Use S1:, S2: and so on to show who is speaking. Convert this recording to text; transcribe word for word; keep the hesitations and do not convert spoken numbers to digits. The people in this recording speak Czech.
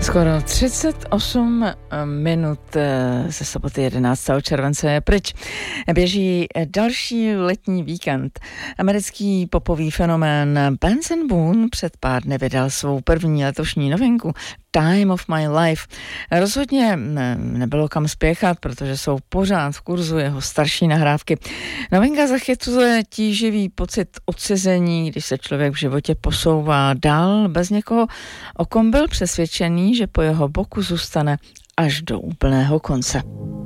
S1: Skoro třicet osm minut ze soboty jedenáctého července je pryč. Běží další letní víkend. Americký popový fenomén Benson Boone před pár dny vydal svou první letošní novinku Time of My Life. Rozhodně nebylo kam spěchat, protože jsou pořád v kurzu jeho starší nahrávky. Novinka zachycuje tíživý pocit odcizení, když se člověk v životě posouvá dál bez někoho, o kom byl přesvědčený, že po jeho boku zůstane až do úplného konce.